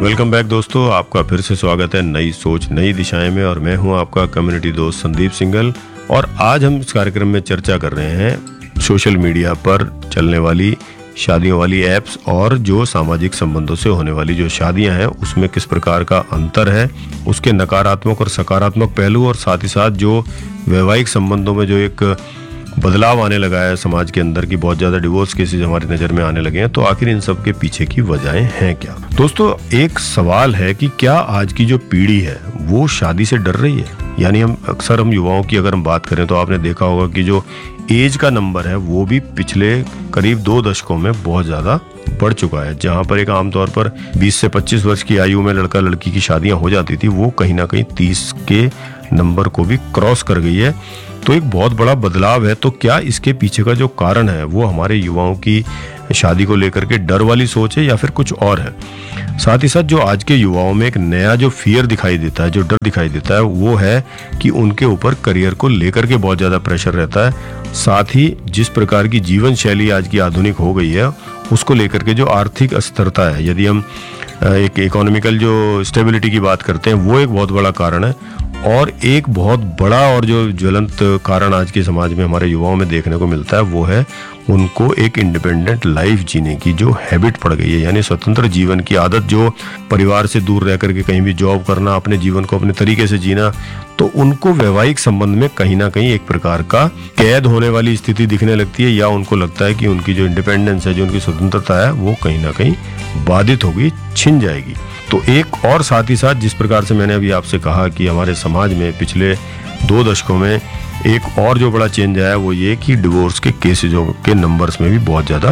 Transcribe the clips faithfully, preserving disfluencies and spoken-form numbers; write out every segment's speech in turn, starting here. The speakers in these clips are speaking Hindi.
वेलकम बैक दोस्तों, आपका फिर से स्वागत है नई सोच नई दिशाएं में। और मैं हूं आपका कम्युनिटी दोस्त संदीप सिंघल। और आज हम इस कार्यक्रम में चर्चा कर रहे हैं सोशल मीडिया पर चलने वाली शादियों वाली ऐप्स और जो सामाजिक संबंधों से होने वाली जो शादियां हैं उसमें किस प्रकार का अंतर है, उसके नकारात्मक और सकारात्मक पहलू, और साथ ही साथ जो वैवाहिक संबंधों में जो एक बदलाव आने लगा है समाज के अंदर की बहुत ज्यादा डिवोर्स केसेस हमारी नजर में आने लगे हैं। तो आखिर इन सब के पीछे की वजहें हैं क्या? दोस्तों, एक सवाल है कि क्या आज की जो पीढ़ी है वो शादी से डर रही है? यानी हम अक्सर हम युवाओं की अगर हम बात करें तो आपने देखा होगा कि जो एज का नंबर है वो भी पिछले करीब दो दशकों में बहुत ज्यादा बढ़ चुका है। जहां पर एक आमतौर पर बीस से पच्चीस वर्ष की आयु में लड़का लड़की की शादियां हो जाती थी, वो कहीं ना कहीं तीस के नंबर को भी क्रॉस कर गई है। तो एक बहुत बड़ा बदलाव है। तो क्या इसके पीछे का जो कारण है वो हमारे युवाओं की शादी को लेकर के डर वाली सोच है या फिर कुछ और है? साथ ही साथ जो आज के युवाओं में एक नया जो फियर दिखाई देता है, जो डर दिखाई देता है, वो है कि उनके ऊपर करियर को लेकर के बहुत ज्यादा प्रेशर रहता है। साथ ही जिस प्रकार की जीवन शैली आज की आधुनिक हो गई है उसको लेकर के जो आर्थिक अस्थिरता है, यदि हम एक इकोनॉमिकल जो स्टेबिलिटी की बात करते हैं, वो एक बहुत बड़ा कारण है। और एक बहुत बड़ा और जो ज्वलंत कारण आज के समाज में हमारे युवाओं में देखने को मिलता है वो है उनको एक इंडिपेंडेंट लाइफ जीने की जो हैबिट पड़ गई है, यानी स्वतंत्र जीवन की आदत, जो परिवार से दूर रह करके कहीं भी जॉब करना, अपने जीवन को अपने तरीके से जीना। तो उनको वैवाहिक संबंध में कहीं ना कहीं एक प्रकार का कैद होने वाली स्थिति दिखने लगती है, या उनको लगता है कि उनकी जो इंडिपेंडेंस है, जो उनकी स्वतंत्रता है, वो कहीं ना कहीं बाधित होगी, छिन जाएगी। तो एक और साथ ही साथ जिस प्रकार से मैंने अभी आपसे कहा कि हमारे समाज में पिछले दो दशकों में एक और जो बड़ा चेंज आया वो ये कि डिवोर्स के केसेजों के नंबर्स में भी बहुत ज़्यादा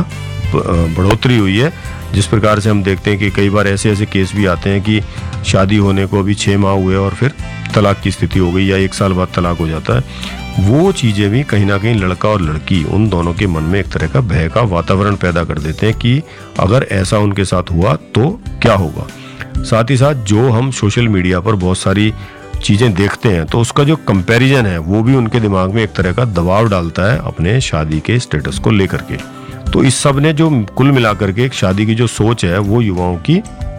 बढ़ोतरी हुई है। जिस प्रकार से हम देखते हैं कि कई बार ऐसे ऐसे केस भी आते हैं कि शादी होने को अभी छः माह हुए और फिर तलाक की स्थिति हो गई, या एक साल बाद तलाक हो जाता है। वो चीज़ें भी कहीं ना कहीं लड़का और लड़की उन दोनों के मन में एक तरह का भय का वातावरण पैदा कर देते हैं कि अगर ऐसा उनके साथ हुआ तो क्या होगा। साथ ही साथ जो हम सोशल मीडिया पर बहुत सारी चीजें देखते हैं तो उसका जो कंपैरिजन है वो भी उनके दिमाग में एक तरह का दबाव डालता है अपने शादी के स्टेटस को लेकर के। तो इस सब ने जो कुल मिलाकर के एक शादी की जो सोच है वो युवाओं की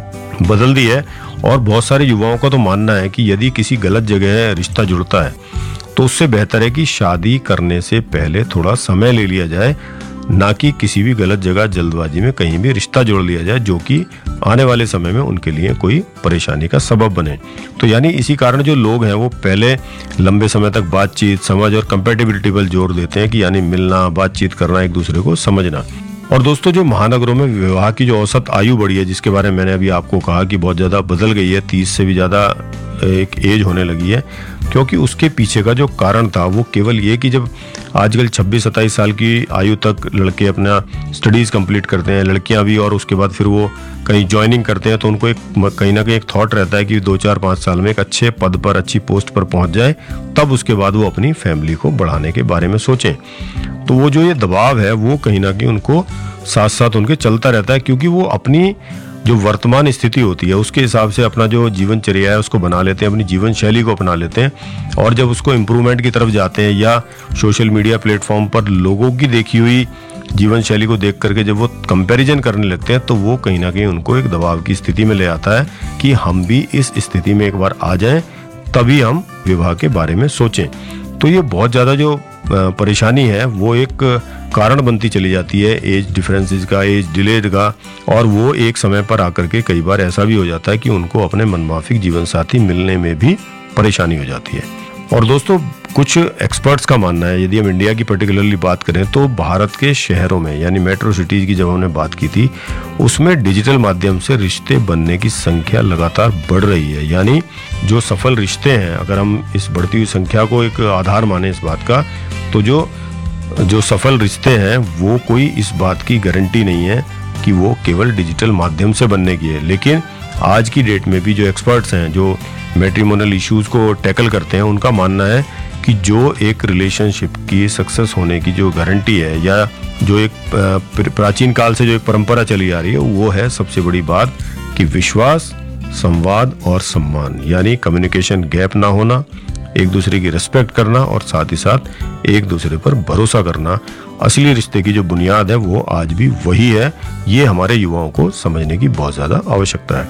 बदल दी है। और बहुत सारे युवाओं का तो मानना है कि यदि किसी गलत जगह रिश्ता जुड़ता है तो उससे बेहतर है कि शादी करने से पहले थोड़ा समय ले लिया जाए, ना कि किसी भी गलत जगह जल्दबाजी में कहीं भी रिश्ता जोड़ लिया जाए जो कि आने वाले समय में उनके लिए कोई परेशानी का सबब बने। तो यानी इसी कारण जो लोग हैं वो पहले लंबे समय तक बातचीत, समझ और कंपैटिबिलिटी पर जोर देते हैं, कि यानी मिलना, बातचीत करना, एक दूसरे को समझना। और दोस्तों, जो महानगरों में विवाह की जो औसत आयु बढ़ी है, जिसके बारे में मैंने अभी आपको कहा कि बहुत ज़्यादा बदल गई है, तीस से भी ज़्यादा एक एज होने लगी है, क्योंकि उसके पीछे का जो कारण था वो केवल ये कि जब आजकल छब्बीस सत्ताईस साल की आयु तक लड़के अपना स्टडीज़ कंप्लीट करते हैं, लड़कियां भी, और उसके बाद फिर वो कहीं ज्वाइनिंग करते हैं, तो उनको एक कहीं ना कहीं एक थॉट रहता है कि दो चार पाँच साल में एक अच्छे पद पर, अच्छी पोस्ट पर पहुंच जाए, तब उसके बाद वो अपनी फैमिली को बढ़ाने के बारे में सोचें। तो वो जो ये दबाव है वो कहीं ना कहीं उनको साथ साथ उनके चलता रहता है, क्योंकि वो अपनी जो वर्तमान स्थिति होती है उसके हिसाब से अपना जो जीवनचर्या है उसको बना लेते हैं, अपनी जीवन शैली को अपना लेते हैं। और जब उसको इम्प्रूवमेंट की तरफ जाते हैं या सोशल मीडिया प्लेटफॉर्म पर लोगों की देखी हुई जीवन शैली को देख करके जब वो कंपैरिजन करने लगते हैं, तो वो कहीं ना कहीं उनको एक दबाव की स्थिति में ले आता है कि हम भी इस स्थिति में एक बार आ जाएं, तभी हम विवाह के बारे में सोचें। तो ये बहुत ज़्यादा जो परेशानी है वो एक कारण बनती चली जाती है एज डिफरेंसेस का, एज डिलेड का। और वो एक समय पर आकर के कई बार ऐसा भी हो जाता है कि उनको अपने मनमाफिक जीवन साथी मिलने में भी परेशानी हो जाती है। और दोस्तों, कुछ एक्सपर्ट्स का मानना है, यदि हम इंडिया की पर्टिकुलरली बात करें तो भारत के शहरों में, यानी मेट्रो सिटीज की जब हमने बात की थी, उसमें डिजिटल माध्यम से रिश्ते बनने की संख्या लगातार बढ़ रही है। यानी जो सफल रिश्ते हैं, अगर हम इस बढ़ती हुई संख्या को एक आधार माने इस बात का, तो जो जो सफल रिश्ते हैं वो कोई इस बात की गारंटी नहीं है कि वो केवल डिजिटल माध्यम से बनने की है। लेकिन आज की डेट में भी जो एक्सपर्ट्स हैं, जो मैट्रिमोनियल इश्यूज को टैकल करते हैं, उनका मानना है कि जो एक रिलेशनशिप की सक्सेस होने की जो गारंटी है, या जो एक प्राचीन काल से जो एक परंपरा चली आ रही है, वो है सबसे बड़ी बात कि विश्वास, संवाद और सम्मान, यानी कम्युनिकेशन गैप ना होना, एक दूसरे की रिस्पेक्ट करना और साथ ही साथ एक दूसरे पर भरोसा करना। असली रिश्ते की जो बुनियाद है वो आज भी वही है। ये हमारे युवाओं को समझने की बहुत ज़्यादा आवश्यकता है।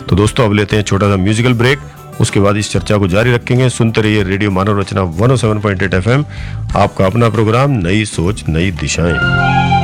तो दोस्तों अब लेते हैं छोटा सा म्यूजिकल ब्रेक, उसके बाद इस चर्चा को जारी रखेंगे। सुनते रहिए रेडियो मानव रचना one O seven point eight F M, आपका अपना प्रोग्राम नई सोच नई दिशाएं।